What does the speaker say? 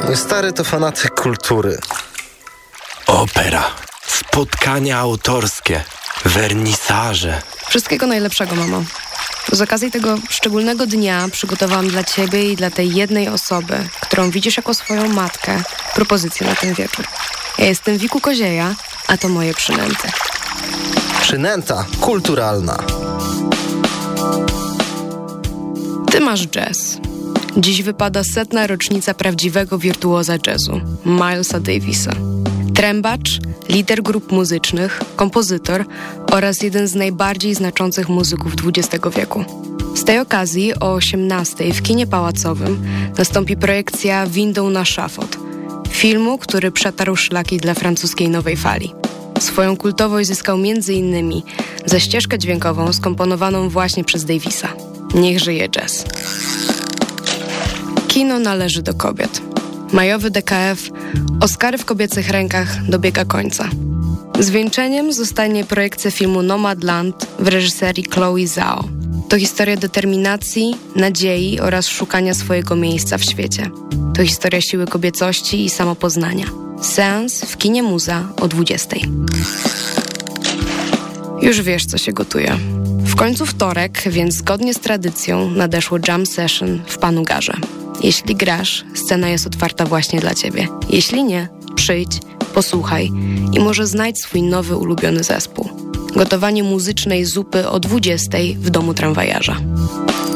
Mój stary to fanatyk kultury. Opera, spotkania autorskie, wernisaże. Wszystkiego najlepszego, mamo. Z okazji tego szczególnego dnia przygotowałam dla ciebie i dla tej jednej osoby, którą widzisz jako swoją matkę, propozycję na ten wieczór. Ja jestem Wiku Kozieja, a to moje przynęty. Przynęta kulturalna. Ty masz jazz. Dziś wypada 100. rocznica prawdziwego wirtuoza jazzu, Milesa Davisa. Trębacz, lider grup muzycznych, kompozytor oraz jeden z najbardziej znaczących muzyków XX wieku. Z tej okazji o 18:00 w kinie pałacowym nastąpi projekcja Windą na szafot, filmu, który przetarł szlaki dla francuskiej nowej fali. Swoją kultowość zyskał m.in. za ścieżkę dźwiękową skomponowaną właśnie przez Davisa. Niech żyje jazz. Kino należy do kobiet. Majowy DKF Oscary w kobiecych rękach dobiega końca. Zwieńczeniem zostanie projekcja filmu Nomadland w reżyserii Chloe Zhao. To historia determinacji, nadziei oraz szukania swojego miejsca w świecie. To historia siły kobiecości i samopoznania. Seans w kinie Muza o 20:00. Już wiesz, co się gotuje. W końcu wtorek, więc zgodnie z tradycją nadeszło jam session w Panu Garze. Jeśli grasz, scena jest otwarta właśnie dla ciebie. Jeśli nie, przyjdź, posłuchaj i może znajdź swój nowy ulubiony zespół. Gotowanie muzycznej zupy o 20:00 w domu tramwajarza.